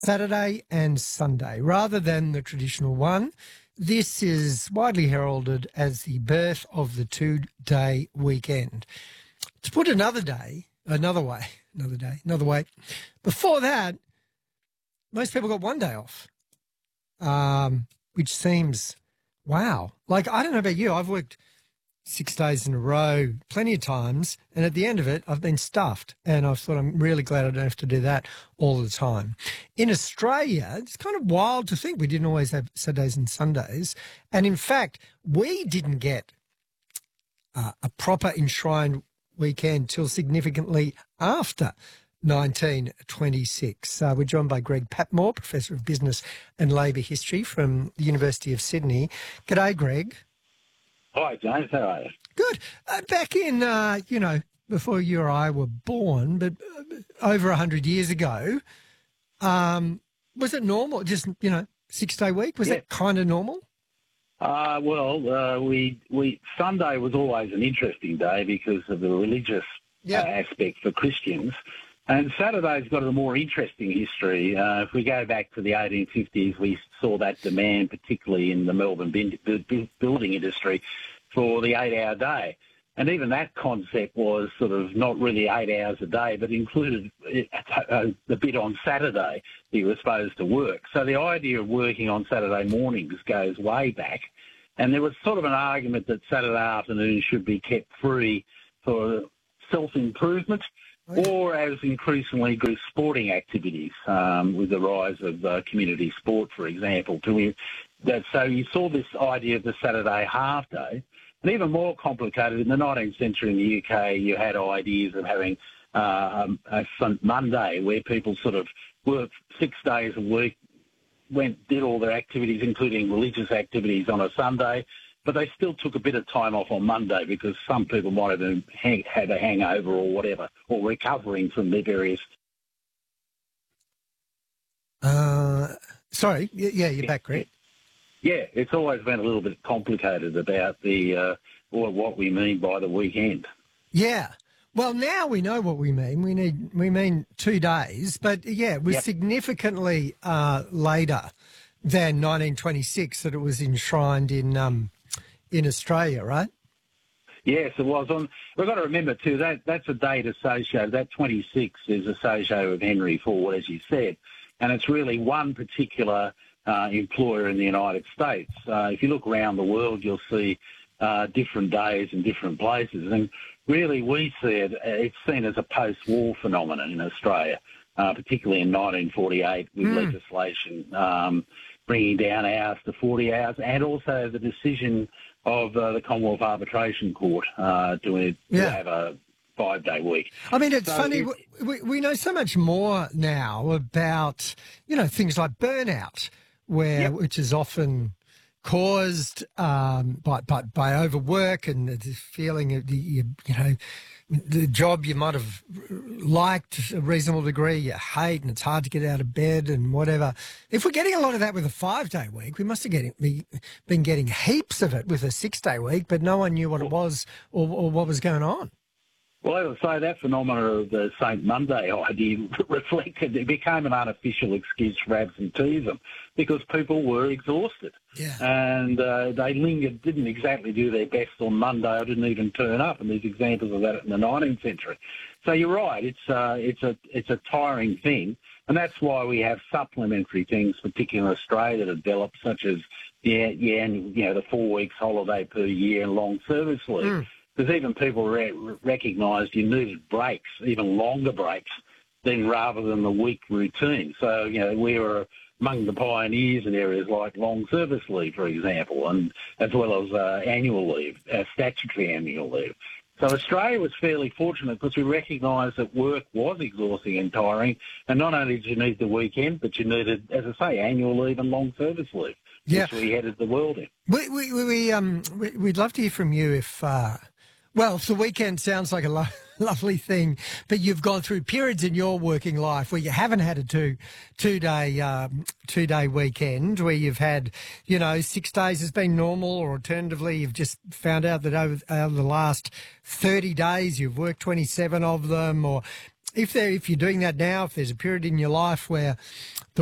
Saturday and Sunday, rather than the traditional one. This is widely heralded as the birth of the two-day weekend. To put another way, before that, most people got one day off, which seems, wow. Like, I don't know about you, I've worked 6 days in a row plenty of times, and at the end of it, I've been stuffed, and I've thought I'm really glad I don't have to do that all the time. In Australia, it's kind of wild to think we didn't always have Saturdays and Sundays, and in fact, we didn't get a proper enshrined weekend till significantly after 1926. We're joined by Greg Patmore, Professor of Business and Labour History from the University of Sydney. G'day, Greg. Hi, James. How are you? Good. Back in, before you or I were born, but over 100 years ago, was it normal? Just, 6-day week? Was that kind of normal? Sunday was always an interesting day because of the religious aspect for Christians. And Saturday's got a more interesting history. If we go back to the 1850s, we saw that demand, particularly in the Melbourne building industry, for the 8-hour day. And even that concept was sort of not really 8 hours a day, but included the bit on Saturday that you were supposed to work. So the idea of working on Saturday mornings goes way back. And there was sort of an argument that Saturday afternoon should be kept free for self-improvement, or as increasingly grew sporting activities, with the rise of community sport, for example. So you saw this idea of the Saturday half day. And even more complicated, in the 19th century in the UK, you had ideas of having a Monday where people sort of worked 6 days a week, did all their activities, including religious activities, on a Sunday, but they still took a bit of time off on Monday because some people might have had a hangover or whatever, or recovering from their various... Sorry, you're back, Greg. Yeah, it's always been a little bit complicated about what we mean by the weekend. Yeah. Well, now we know what we mean. We mean 2 days, but it was significantly later than 1926 that it was enshrined in Australia, right? Yes, it was. We've got to remember too that's a date associated. That 26 is associated with Henry IV, as you said, and it's really one particular employer in the United States. If you look around the world, you'll see different days in different places. And really, we see it's seen as a post-war phenomenon in Australia, particularly in 1948 with legislation bringing down hours to 40 hours, and also the decision of the Commonwealth Arbitration Court to have a 5-day week. I mean, it's funny. We know so much more now about, things like burnout, which is often caused by overwork and the feeling of the job you might have liked to a reasonable degree, you hate, and it's hard to get out of bed and whatever. If we're getting a lot of that with a 5-day week, we must have been getting heaps of it with a 6-day week, but no one knew what it was or what was going on. Well, I would say that phenomenon of the St. Monday idea reflected, it became an unofficial excuse for absenteeism because people were exhausted. Yeah. And they lingered, didn't exactly do their best on Monday, or didn't even turn up, and there's examples of that in the 19th century. So you're right, it's a tiring thing, and that's why we have supplementary things, particularly in Australia, that have developed, such as the 4 weeks holiday per year and long service leave. Because even people recognised you needed breaks, even longer breaks, rather than the week routine. So, we were among the pioneers in areas like long service leave, for example, and as well as annual leave, statutory annual leave. So Australia was fairly fortunate because we recognised that work was exhausting and tiring, and not only did you need the weekend, but you needed, as I say, annual leave and long service leave, which we headed the world in. We'd love to hear from you if... Well, the weekend sounds like a lovely thing, but you've gone through periods in your working life where you haven't had a two-day weekend, where you've had, 6 days has been normal, or alternatively you've just found out that over the last 30 days you've worked 27 of them, or if you're doing that now, if there's a period in your life where the